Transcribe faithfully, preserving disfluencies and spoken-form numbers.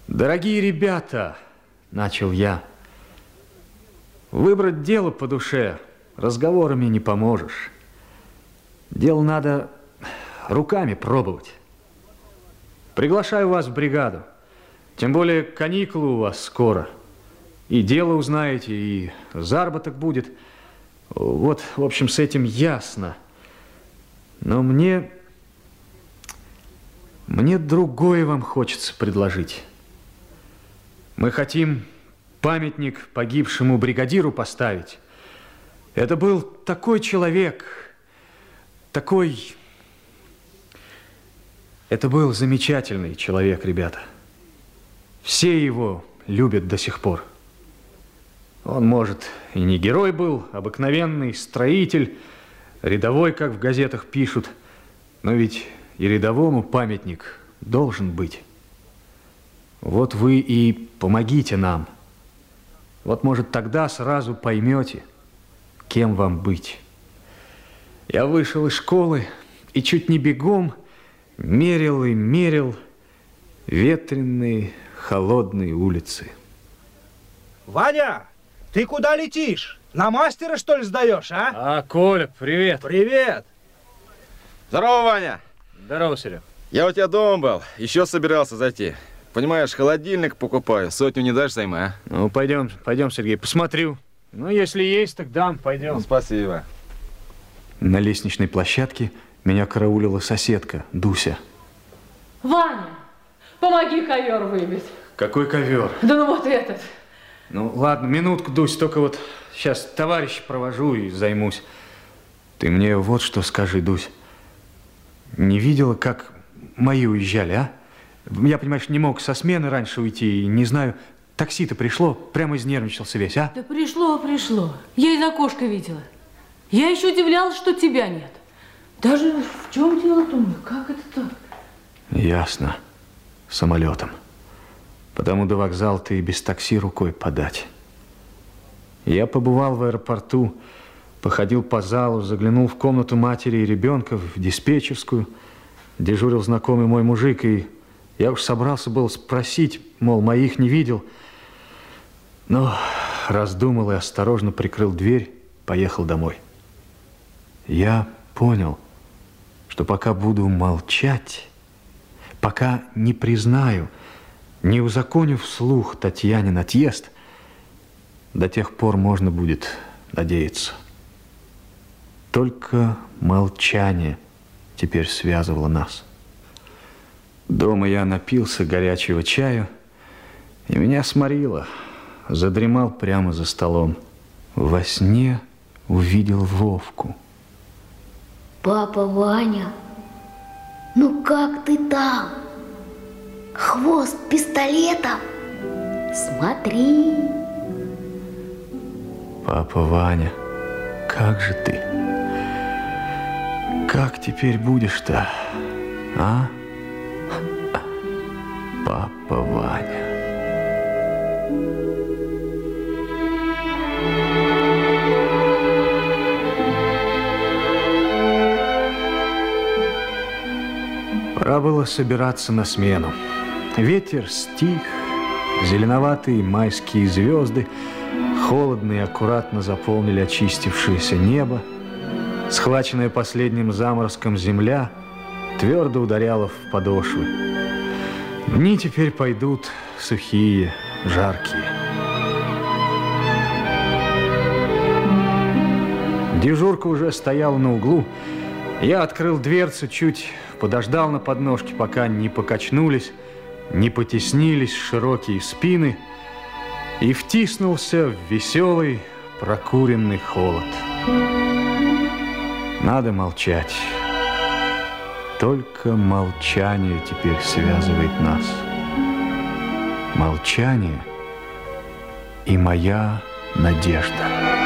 Дорогие ребята, начал я, выбрать дело по душе разговорами не поможешь. Дело надо руками пробовать. Приглашаю вас в бригаду. Тем более каникулы у вас скоро. И дело узнаете, и заработок будет. Вот, в общем, с этим ясно. Но мне... Мне другое вам хочется предложить. Мы хотим памятник погибшему бригадиру поставить. Это был такой человек, такой... Это был замечательный человек, ребята. Все его любят до сих пор. Он, может, и не герой был, обыкновенный строитель, рядовой, как в газетах пишут, но ведь и рядовому памятник должен быть. Вот вы и помогите нам. Вот, может, тогда сразу поймете, кем вам быть. Я вышел из школы и чуть не бегом мерил и мерил ветреные, холодные улицы. Ваня, ты куда летишь? На мастера, что ли, сдаешь, а? А, Коля, привет. Привет. Здорово, Ваня. Здорово, Серег. Я у тебя дома был, еще собирался зайти. Понимаешь, холодильник покупаю, сотню не дашь займа, а? Ну, пойдем, пойдем, Сергей, посмотрю. Ну, если есть, так дам, пойдем. Ну, спасибо. На лестничной площадке меня караулила соседка, Дуся. Ваня, помоги ковер выбить. Какой ковер? Да ну вот этот. Ну, ладно, минутку, Дусь, только вот сейчас товарища провожу и займусь. Ты мне вот что скажи, Дусь. Не видела, как мои уезжали, а? Я, понимаешь, не мог со смены раньше уйти, и не знаю, такси-то пришло, прямо изнервничался весь, а? Да пришло, пришло. Я из окошка видела. Я еще удивлялась, что тебя нет. Даже в чем дело, думаю, как это так? Ясно. Самолетом. Потому до вокзала ты и без такси рукой подать. Я побывал в аэропорту, походил по залу, заглянул в комнату матери и ребенка, в диспетчерскую. Дежурил знакомый мой мужик, и я уж собрался был спросить, мол, моих не видел. Но раздумал и осторожно прикрыл дверь, поехал домой. Я понял, что пока буду молчать, пока не признаю, не узаконю вслух Татьянин отъезд, до тех пор можно будет надеяться. Только молчание теперь связывало нас. Дома я напился горячего чаю, и меня сморило. Задремал прямо за столом. Во сне увидел Вовку. Папа Ваня, ну как ты там? Хвост пистолетом. Смотри. Папа Ваня, как же ты? Как теперь будешь-то, а? Папа Ваня. Пора было собираться на смену. Ветер стих, зеленоватые майские звезды холодно и аккуратно заполнили очистившееся небо. Схваченная последним заморозком земля твердо ударяла в подошвы. Дни теперь пойдут сухие, жаркие. Дежурка уже стояла на углу. Я открыл дверцу, чуть подождал на подножке, пока не покачнулись, не потеснились широкие спины, и втиснулся в веселый, прокуренный холод. Надо молчать. Только молчание теперь связывает нас. Молчание и моя надежда.